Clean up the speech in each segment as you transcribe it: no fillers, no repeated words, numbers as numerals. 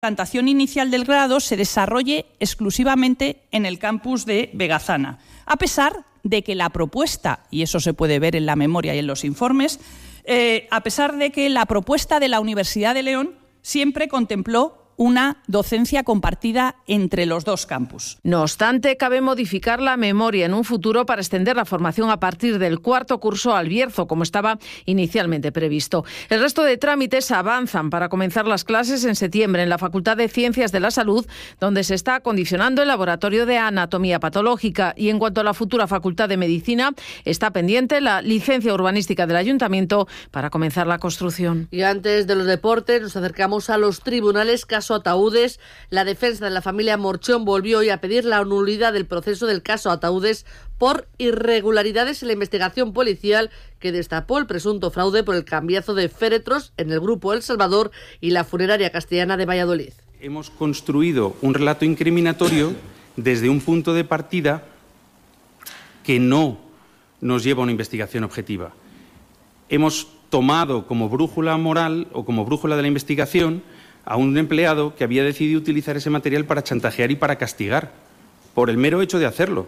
implantación inicial del grado se desarrolle exclusivamente en el campus de Vegazana, a pesar de que la propuesta, y eso se puede ver en la memoria y en los informes, a pesar de que la propuesta de la Universidad de León siempre contempló una docencia compartida entre los dos campus. No obstante, cabe modificar la memoria en un futuro para extender la formación a partir del cuarto curso al Bierzo, como estaba inicialmente previsto. El resto de trámites avanzan para comenzar las clases en septiembre en la Facultad de Ciencias de la Salud, donde se está acondicionando el laboratorio de anatomía patológica. Y en cuanto a la futura Facultad de Medicina, está pendiente la licencia urbanística del Ayuntamiento para comenzar la construcción. Y antes de los deportes, nos acercamos a los tribunales. Caso Ataúdes. La defensa de la familia Morchón volvió hoy a pedir la nulidad del proceso del caso Ataúdes por irregularidades en la investigación policial que destapó el presunto fraude por el cambiazo de féretros en el Grupo El Salvador y la funeraria castellana de Valladolid. Hemos construido un relato incriminatorio desde un punto de partida que no nos lleva a una investigación objetiva. Hemos tomado como brújula moral o como brújula de la investigación a un empleado que había decidido utilizar ese material para chantajear y para castigar, por el mero hecho de hacerlo.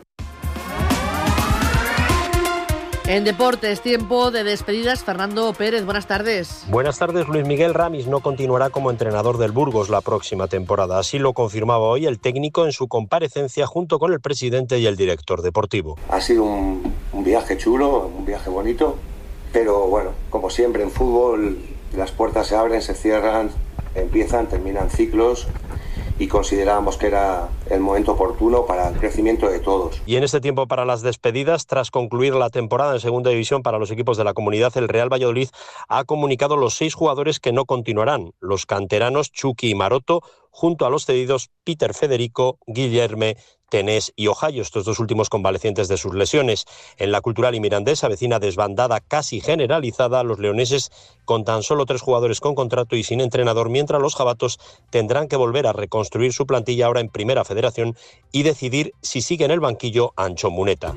En deportes, tiempo de despedidas. Fernando Pérez, buenas tardes. Buenas tardes. Luis Miguel Ramis no continuará como entrenador del Burgos la próxima temporada. Así lo confirmaba hoy el técnico en su comparecencia junto con el presidente y el director deportivo. Ha sido un viaje chulo, un viaje bonito, pero bueno, como siempre en fútbol, las puertas se abren, se cierran, empiezan, terminan ciclos y considerábamos que era el momento oportuno para el crecimiento de todos. Y en este tiempo para las despedidas, tras concluir la temporada en segunda división para los equipos de la comunidad, el Real Valladolid ha comunicado los 6 jugadores que no continuarán. Los canteranos Chucky y Maroto, junto a los cedidos Peter Federico, Guillerme, Tenés y Ojayo, estos dos últimos convalecientes de sus lesiones. En la Cultural y Mirandés avecina desbandada casi generalizada. Los leoneses con tan solo 3 jugadores con contrato y sin entrenador, mientras los jabatos tendrán que volver a reconstruir su plantilla ahora en Primera Federación y decidir si sigue en el banquillo Ancho Muneta.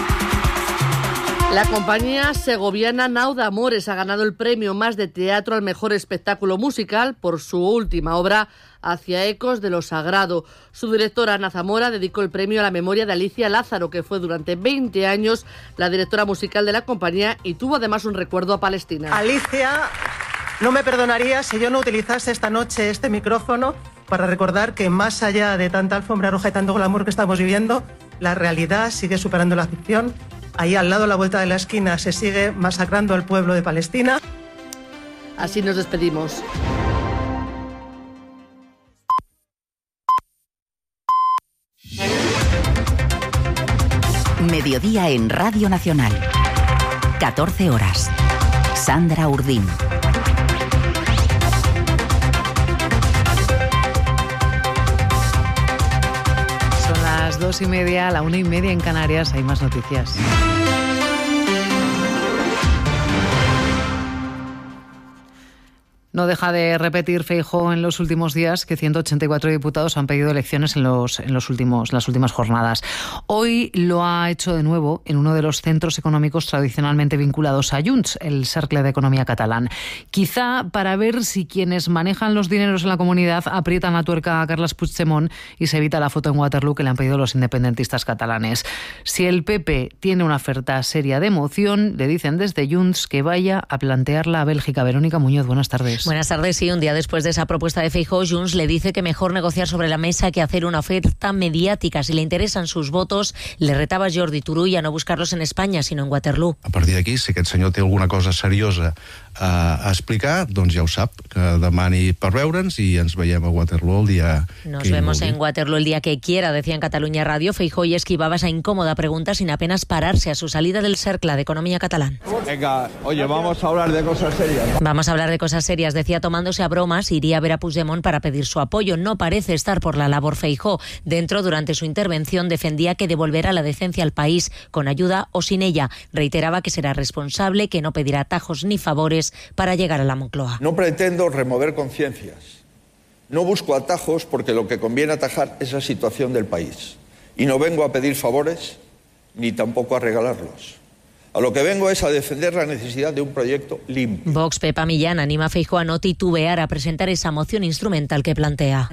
La compañía segoviana Nau de Amores ha ganado el premio Más de Teatro al mejor espectáculo musical por su última obra, Hacia ecos de lo sagrado. Su directora, Ana Zamora, dedicó el premio a la memoria de Alicia Lázaro, que fue durante 20 años la directora musical de la compañía y tuvo además un recuerdo a Palestina. Alicia no me perdonaría si yo no utilizase esta noche este micrófono para recordar que más allá de tanta alfombra roja y tanto glamour que estamos viviendo, la realidad sigue superando la ficción. Ahí al lado, a la vuelta de la esquina, se sigue masacrando al pueblo de Palestina. Así nos despedimos. Mediodía en Radio Nacional. 14 horas. Sandra Urdín. Son las 2:30, la 1:30 en Canarias. Hay más noticias. No deja de repetir Feijóo en los últimos días que 184 diputados han pedido elecciones en las últimas jornadas. Hoy lo ha hecho de nuevo en uno de los centros económicos tradicionalmente vinculados a Junts, el Cercle de Economía catalán. Quizá para ver si quienes manejan los dineros en la comunidad aprietan la tuerca a Carles Puigdemont y se evita la foto en Waterloo que le han pedido los independentistas catalanes. Si el PP tiene una oferta seria de moción, le dicen desde Junts que vaya a plantearla a Bélgica. Verónica Muñoz, buenas tardes. Buenas tardes. Sí, un día después de esa propuesta de Feijóo, Junts le dice que mejor negociar sobre la mesa que hacer una oferta mediática. Si le interesan sus votos, le retaba Jordi Turull a no buscarlos en España, sino en Waterloo. A partir d'aquí, si aquest senyor té alguna cosa seriosa a explicar, doncs ja ho sap, que demani per veure'ns i ens veiem a Waterloo el día Nos vemos en Waterloo el día que quiera, decía en Cataluña Radio. Feijóo y esquivaba esa incómoda pregunta sin apenas pararse a su salida del Cercle de Economía catalán. Venga, oye, vamos a hablar de cosas serias. Vamos a hablar de cosas serias, decía tomándose a bromas. Iría a ver a Puigdemont para pedir su apoyo. No parece estar por la labor Feijóo. Dentro, durante su intervención, defendía que devolverá la decencia al país, con ayuda o sin ella. Reiteraba que será responsable, que no pedirá atajos ni favores para llegar a la Moncloa. No pretendo remover conciencias. No busco atajos porque lo que conviene atajar es la situación del país. Y no vengo a pedir favores ni tampoco a regalarlos. A lo que vengo es a defender la necesidad de un proyecto limpio. Vox, Pepa Millán, anima a Feijóo a no titubear a presentar esa moción instrumental que plantea.